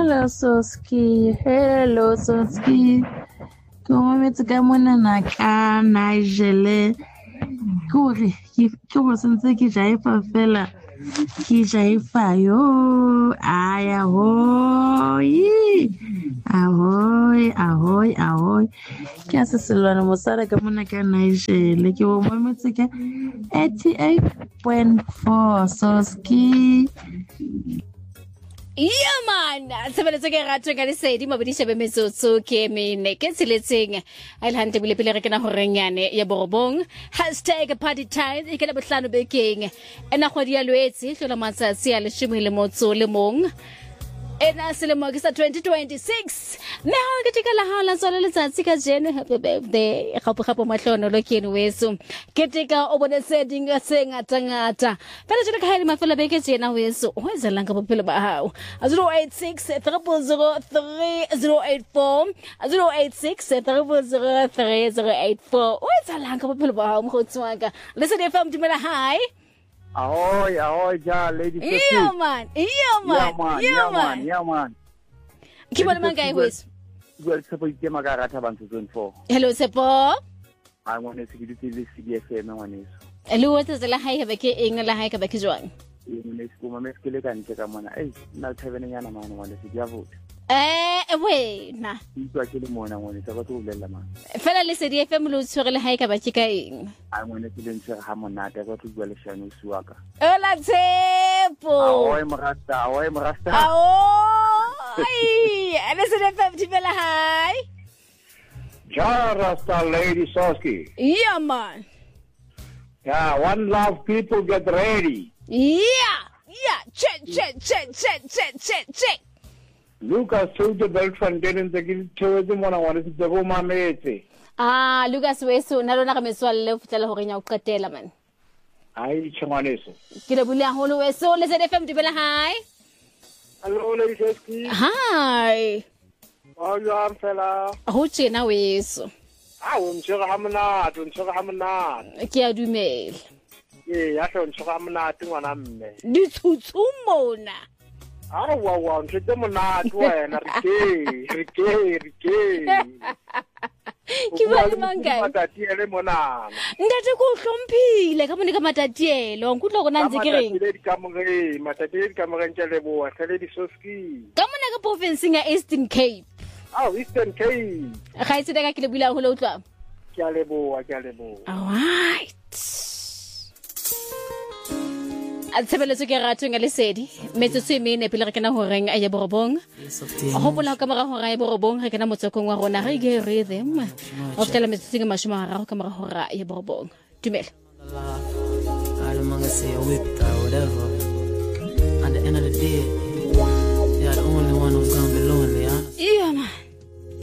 Hello Soski, hello Soski. Kometse ka mona na ka Nigel. Kore ke go sentse ke jaifa fela. Ke jaifa yo. Aya hoy. Ahoy. Ke aseselwana mosara ka mona ka Nigel. Ke bo mometse ka 88.4 Soski. Yeah man, sebeletso ke ratwa ka lesedi mabedisha be metsotso ke mene ke tseletseng a ile hante bile pele re kena ho renyane ya borobong #party time e kena bohlano bekeng ena kgwedi ya Lwetse hlola matsatsi a 11 ena selemo ke sa 2026 ne ha ke tikala ha la tswala letsatsi ka jeno happy birthday gapo mahlono lo kene weso ke tika o bone setting se ngata fela jeno ka ha ile mafela beke jena weso ho ezela ka bophelo ba hao 086 303 084 086 303 084 o ezela ka bophelo ba hao mogotsi wa ka listen FM dimela hi. Ahoy, ja, lady. Yeah, man. Ke bona mang kae hoes? Well, Sepo ke magarata bantu zone 4. Hello Sepo. I want to see the CDFM ngwaneso. Hello, what is la hae ke eng la hae ka ba ke jwang? Ngone se mo meskele ka ntle ka mona. Na thabene yana mana ngwane se dia vote. We na. Itwa ke le mona ngwane sa ba tlo bolela man. Fela le se DFM lo tshwere le hae ka ba ke ka eng? I ngone se dintse ha monate ba tlo bua le shano suaka. Ola Tshepo. Ahoy morasta. Ai, le se DFM dimela hi. Ja, Rasta Lady Soski. Yeah, man. Yeah, one love people get ready. Yeah. Check. Lucas told the belt from getting the guild to the one I wanted to go my mate. Lucas weso na lona ka meswale le futela ho renya o qetela man. Ai chamaneso. Ke le bula holo weso le ZFM dibela hi. Hello Lady Soski. Hi. Oh, you are fella. Ho tjena weso. O ntshega hamna. Ke a dumela. Ya tlo ntshega hamna ngwana mme. Ditshutsu mona. Wa ntshetse monate wena re ke. Ke ba le mangae. Matatiele monana. Ndate ko hlomphile ka mone ka matatielo nkutlo go nantse ke reng. Matatiele ka mo rentele bo wa Lady Soski. Ka mone ka province ya Eastern Cape. Eastern Cape. Ga itse ka ke le bula ho lo utlwa. Ke a leboa. Alright. Atsebeletso ke ratwa nga lesedi metsotso e mene pele re kena ho reng a ya borobong ho bola ka mora ho ra ya borobong re kena motsokong wa rona re ge rhythm of tela metsotso e 30 ka mora ho ra ya borobong dumela I don't want to say a whip or whatever.